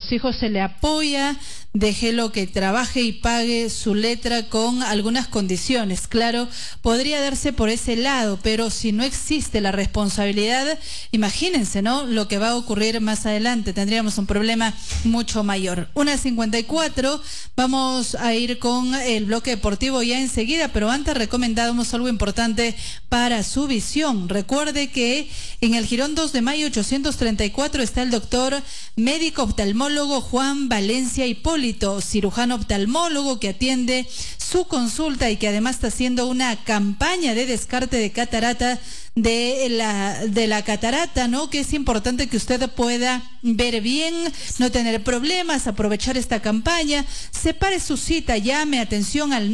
sus hijos se le apoya, déjelo que trabaje y pague su letra con algunas condiciones. Claro, podría darse por ese lado, pero si no existe la responsabilidad, imagínense, ¿no?, lo que va a ocurrir más adelante. Tendríamos un problema mucho mayor. 1:54, vamos a ir con el bloque deportivo ya enseguida, pero antes recomendamos algo importante para su visión. Recuerde que en el Jirón 2 de Mayo 834 está el doctor médico oftalmólogo Juan Valencia Hipólito, cirujano oftalmólogo que atiende su consulta y que además está haciendo una campaña de descarte de catarata, de la catarata, ¿no?, que es importante que usted pueda ver bien, no tener problemas, aprovechar esta campaña. Separe su cita, llame, atención al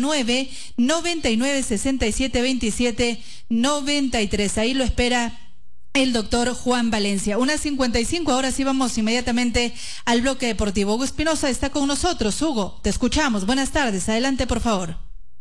999-6727-93. Ahí lo espera el doctor Juan Valencia. 1:55, ahora sí vamos inmediatamente al bloque deportivo. Hugo Espinosa está con nosotros. Hugo, te escuchamos. Buenas tardes. Adelante, por favor.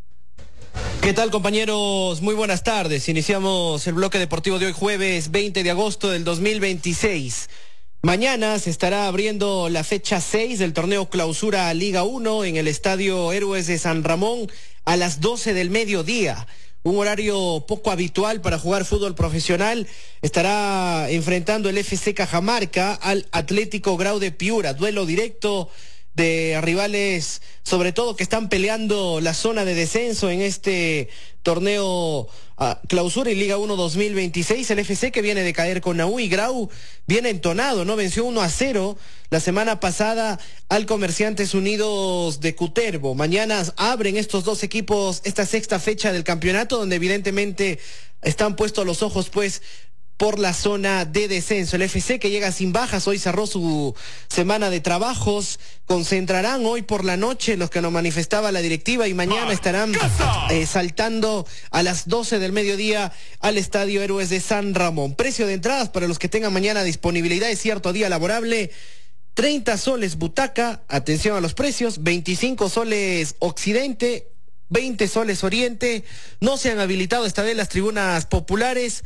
¿Qué tal, compañeros? Muy buenas tardes. Iniciamos el bloque deportivo de hoy, jueves 20 de agosto del 2026. Mañana se estará abriendo la fecha 6 del torneo Clausura Liga 1 en el Estadio Héroes de San Ramón a las 12 del mediodía. Un horario poco habitual para jugar fútbol profesional. Estará enfrentando el FC Cajamarca al Atlético Grau de Piura. Duelo directo de rivales, sobre todo que están peleando la zona de descenso en este torneo Clausura y Liga 1 2026. El FC, que viene de caer con Naú, y Grau viene entonado, ¿no? Venció 1-0 la semana pasada al Comerciantes Unidos de Cutervo. Mañana abren estos dos equipos esta sexta fecha del campeonato, donde evidentemente están puestos los ojos, pues, por la zona de descenso. El FC, que llega sin bajas, hoy cerró su semana de trabajos. Concentrarán hoy por la noche los que nos manifestaba la directiva, y mañana estarán saltando a las 12 del mediodía al Estadio Héroes de San Ramón. Precio de entradas para los que tengan mañana disponibilidad, es cierto día laborable, 30 soles butaca, atención a los precios, 25 soles occidente, 20 soles oriente. No se han habilitado esta vez las tribunas populares,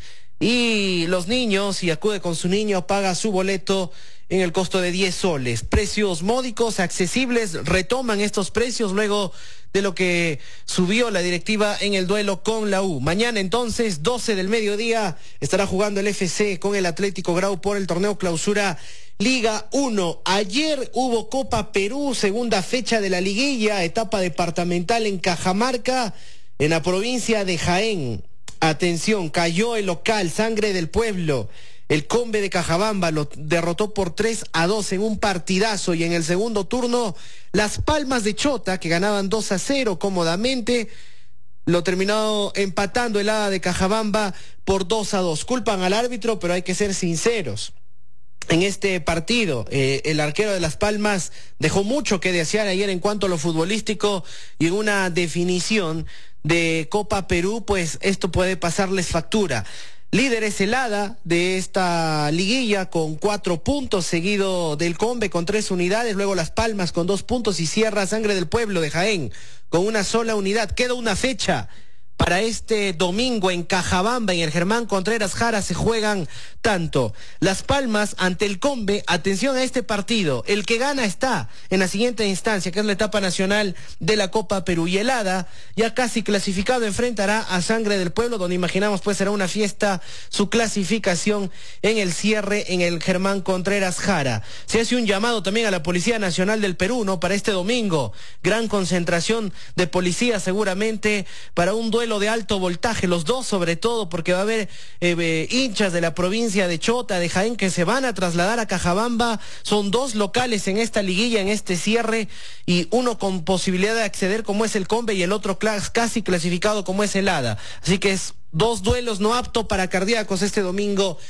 y los niños, si acude con su niño, paga su boleto en el costo de 10 soles. Precios módicos, accesibles, retoman estos precios luego de lo que subió la directiva en el duelo con la U. Mañana entonces, 12 del mediodía, estará jugando el FC con el Atlético Grau por el torneo Clausura Liga 1. Ayer hubo Copa Perú, segunda fecha de la liguilla, etapa departamental en Cajamarca, en la provincia de Jaén. Atención, cayó el local, Sangre del Pueblo. El Combe de Cajabamba lo derrotó por 3-2 en un partidazo, y en el segundo turno Las Palmas de Chota, que ganaban 2-0 cómodamente, lo terminó empatando el Hada de Cajabamba por 2-2. Culpan al árbitro, pero hay que ser sinceros. En este partido, el arquero de Las Palmas dejó mucho que desear ayer en cuanto a lo futbolístico, y en una definición de Copa Perú, pues esto puede pasarles factura. Líder es el Hada de esta liguilla con 4 puntos, seguido del Combe con 3 unidades, luego Las Palmas con 2 puntos, y cierra Sangre del Pueblo de Jaén con una sola unidad. Queda una fecha para este domingo en Cajabamba, en el Germán Contreras Jara. Se juegan tanto Las Palmas ante el Combe. Atención a este partido, el que gana está en la siguiente instancia, que es la etapa nacional de la Copa Perú, y el Hada, ya casi clasificado, enfrentará a Sangre del Pueblo, donde imaginamos pues será una fiesta su clasificación en el cierre en el Germán Contreras Jara. Se hace un llamado también a la Policía Nacional del Perú, ¿no?, para este domingo. Gran concentración de policía seguramente para un duelo de alto voltaje, los dos sobre todo, porque va a haber hinchas de la provincia de Chota, de Jaén, que se van a trasladar a Cajabamba. Son dos locales en esta liguilla, en este cierre, y uno con posibilidad de acceder como es el Combe, y el otro casi clasificado como es el Hada. Así que es dos duelos no aptos para cardíacos este domingo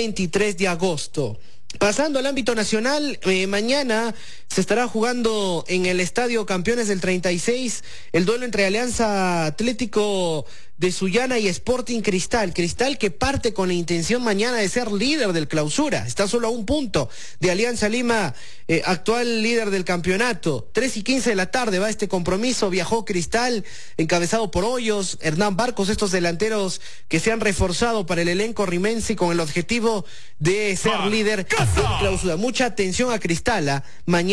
23 de agosto. Pasando al ámbito nacional, mañana se estará jugando en el Estadio Campeones del 36 el duelo entre Alianza Atlético de Sullana y Sporting Cristal. Cristal, que parte con la intención mañana de ser líder del Clausura. Está solo a un punto de Alianza Lima, actual líder del campeonato. 3:15 de la tarde va este compromiso. Viajó Cristal, encabezado por Hoyos, Hernán Barcos, estos delanteros que se han reforzado para el elenco rimense con el objetivo de ser líder del Clausura. Mucha atención a Cristal, mañana.